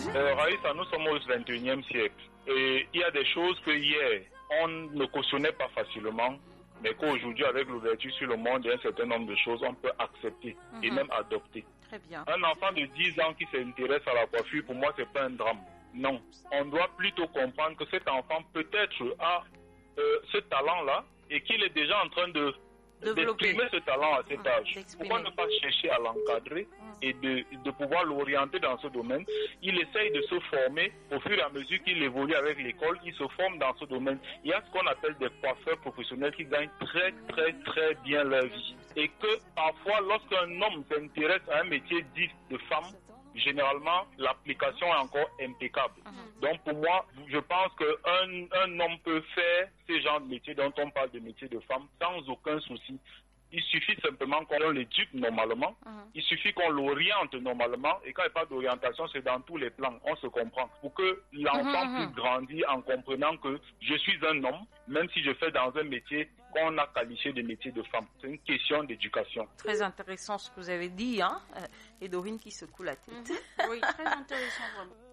Raïssa, nous sommes au 21e siècle. Et il y a des choses que hier, on ne cautionnait pas facilement, mais qu'aujourd'hui, avec l'ouverture sur le monde, il y a un certain nombre de choses on peut accepter et même adopter. Très bien. Un enfant de 10 ans qui s'intéresse à la coiffure, pour moi, c'est pas un drame. Non. On doit plutôt comprendre que cet enfant peut-être a ce talent-là et qu'il est déjà en train d'exprimer ce talent à cet âge. Pourquoi ne pas chercher à l'encadrer et de pouvoir l'orienter dans ce domaine? Il essaye de se former au fur et à mesure qu'il évolue avec l'école, il se forme dans ce domaine. Il y a ce qu'on appelle des coiffeurs professionnels qui gagnent très très très bien leur vie. Et que parfois, lorsqu'un homme s'intéresse à un métier dit de femme, généralement, l'application est encore impeccable. Donc, pour moi, je pense qu'un homme peut faire ces genres de métiers dont on parle de métiers de femme sans aucun souci. Il suffit simplement qu'on l'éduque normalement, il suffit qu'on l'oriente normalement, et quand il n'y a pas d'orientation, c'est dans tous les plans, on se comprend. Pour que l'enfant puisse grandir en comprenant que je suis un homme, même si je fais dans un métier qu'on a qualifié de métier de femme. C'est une question d'éducation. Très intéressant ce que vous avez dit, hein, et Dorine qui secoue la tête. Oui, très intéressant vraiment.